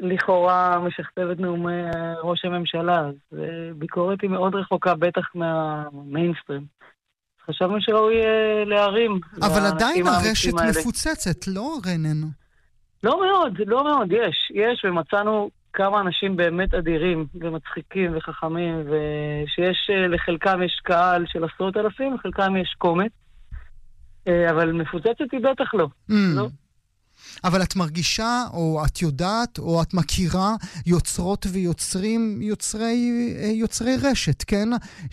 לכאורה משכתב את נאומי ראש הממשלה, אז ביקורת היא מאוד רחוקה, בטח מהמיינסטרים. חשבנו שראוי להרים. אבל עדיין הרשת מפוצצת, לא רנן? לא מאוד, לא מאוד, יש, ומצאנו כמה אנשים באמת אדירים ומצחיקים וחכמים, ושיש לחלקם יש קהל של 10,000, לחלקם יש קומץ, אבל מפוצצת היא בטח לא. לא. אבל את מרגישה, או את יודעת, או את מכירה יוצרות ויוצרים, יוצרי רשת, כן?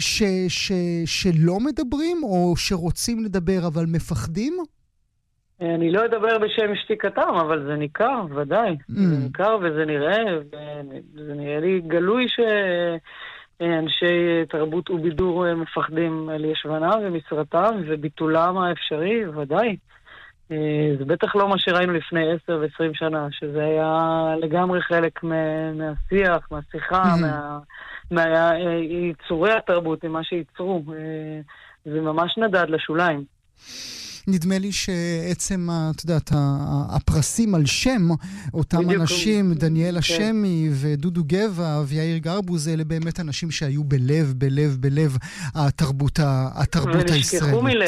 שלא מדברים, או שרוצים לדבר אבל מפחדים? אני לא אדבר בשם שתיקתם, אבל זה ניכר, ודאי. זה ניכר וזה נראה, וזה נראה לי גלוי שאנשי תרבות ובידור מפחדים על ישבנם ומשרתם וביטולם האפשרי, ודאי. זה בטח לא מה שראינו לפני 10 ו-20 שנה, שזה היה לגמרי חלק מהשיח, מהשיחה, מהיצורי התרבות, ממה שייצרו. זה ממש נדד לשוליים. נדמה לי שעצם, את יודעת, הפרסים על שם, אותם אנשים, דניאל השמי ודודו גבע ויאיר גרבוז, אלה באמת אנשים שהיו בלב התרבות הישראלית. ונשכחו מלב.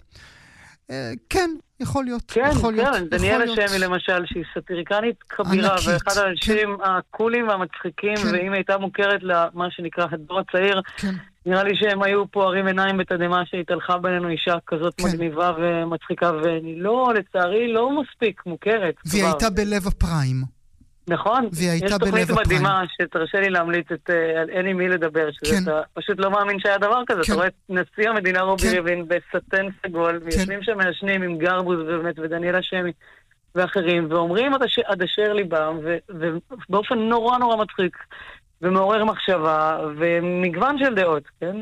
כן, יכול להיות. כן, דניאל השמי למשל, שהיא סטיריקנית כבירה, ואחד האנשים הקולים והמצחיקים, ואם הייתה מוכרת למה שנקרא הדור הצעיר, נראה לי שהם היו פוערים עיניים בתדהמה שהתהלכה בינינו אישה כזאת מגניבה ומצחיקה, ולא, לצערי, לא מספיק מוכרת. והיא הייתה בלב הפריים. נכון, יש תוכנית מדהימה שתרשה לי להמליץ על אין עם מי לדבר, שאתה פשוט לא מאמין שהיה דבר כזה, אתה רואה את נשיא המדינה רובי ריבלין בסטן סגול, ויושבים שם מעשנים עם גרבוז ודניאל השמי ואחרים, ואומרים עד אשר ליבם, ובאופן נורא נורא מצחיק, ומעורר מחשבה, ומגוון של דעות, כן?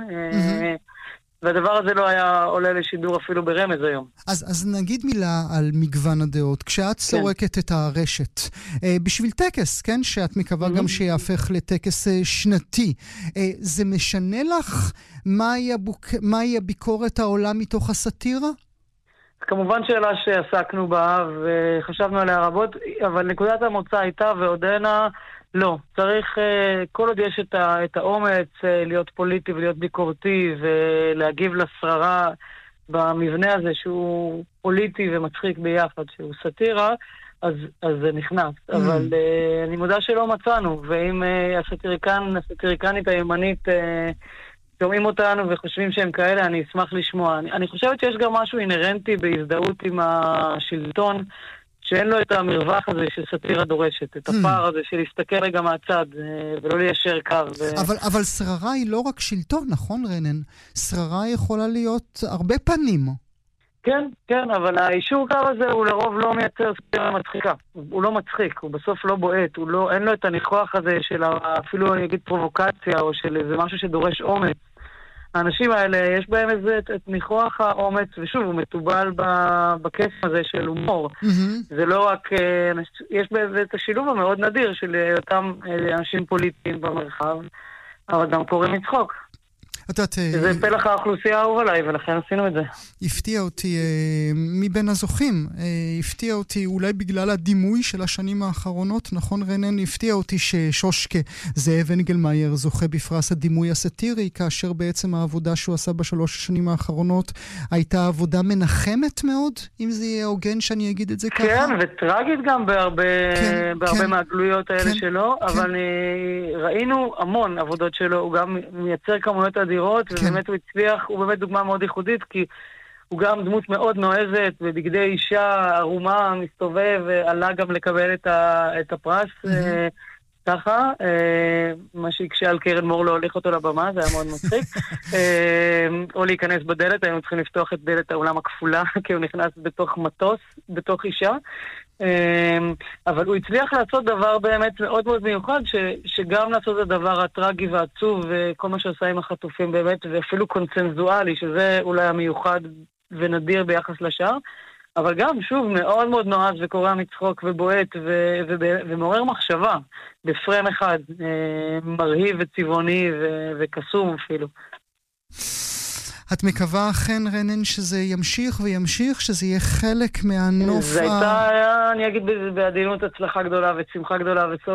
והדבר הזה לא היה עולה לשידור אפילו ברמז היום. אז נגיד מילה על מגוון הדעות. כשאת סורקת את הרשת, בשביל טקס, כן? שאת מקווה גם שיהפך לטקס שנתי. זה משנה לך מהי הביקורת העולה מתוך הסאטירה? כמובן שאלה שעסקנו בה וחשבנו עליה רבות, אבל נקודת המוצא הייתה ועודנה לא. צריך, כל עוד יש את האומץ להיות פוליטי ולהיות ביקורתי ולהגיב לשררה במבנה הזה שהוא פוליטי ומצחיק ביחד, שהוא סאטירה, אז זה נכנס. אבל אני מודה שלא מצאנו, ואם הסאטיריקנית הימנית שומעים אותנו וחושבים שהם כאלה, אני אשמח לשמוע. אני חושבת שיש גם משהו אינרנטי בהזדהות עם השלטון, שאין לו את המרווח הזה שסאטירה דורשת, את הפער הזה של להסתכל רגע מהצד ולא ליישר קו. אבל שררה היא לא רק שלטון, נכון רנן? שררה יכולה להיות הרבה פנים. כן, אבל האישור קו הזה הוא לרוב לא מייצר סאטירה מצחיקה. הוא לא מצחיק, הוא בסוף לא בועט, אין לו את הניחוח הזה של אפילו אני אגיד פרובוקציה או של איזה משהו שדורש אומץ. האנשים האלה, יש בהם איזה את ניחוח האומץ, ושוב, הוא מטובל בקסם הזה של הומור. זה לא רק, יש בזה את השילוב המאוד נדיר של אותם אנשים פוליטיים במרחב, אבל גם קוראים מצחוק. זה פלח האוכלוסייה האהוב עליי, ולכן עשינו את זה. הפתיע אותי מבין הזוכים, הפתיע אותי אולי בגלל הדימוי של השנים האחרונות, נכון רנן? הפתיע אותי ששושקה זאב אנגלמאייר זוכה בפרס הדימוי הסאטירי, כאשר בעצם העבודה שהוא עשה ב3 השנים האחרונות הייתה עבודה מנחמת מאוד, אם זה יהיה הוגן שאני אגיד את זה ככה. כן, וטרגית גם בהרבה מהגלויות האלה שלו, אבל ראינו המון עבודות שלו, הוא גם מייצר כמויות אדירות, ובאמת הוא הצליח, הוא באמת דוגמה מאוד ייחודית, כי הוא גם דמות מאוד נועזת, ובגדי אישה ערומה מסתובב, ועלה גם לקבל את הפרס ככה, מה שיקשה על קרן מור להוליך אותו לבמה, זה היה מאוד מצחיק, או להיכנס בדלת, היינו צריכים לפתוח את דלת העולם הכפולה, כי הוא נכנס בתוך מטוס, בתוך אישה, אבל הוא הצליח לעשות דבר באמת מאוד מאוד מיוחד, שגם לעשות את הדבר הטרגי והעצוב, וכל מה שעושה עם החטופים באמת, ואפילו קונצנזואלי, שזה אולי המיוחד ונדיר ביחס לשאר, אבל גם, שוב, מאוד מאוד נועז וקורא מצחוק ובועט ומעורר מחשבה בפרם אחד, מרהיב וצבעוני וקסום אפילו. את מקווה אכן רנן שזה ימשיך וימשיך, שזה יהיה חלק מהנוף? זה הייתה, אני אגיד בעדינות, הצלחה גדולה ושמחה גדולה וסוד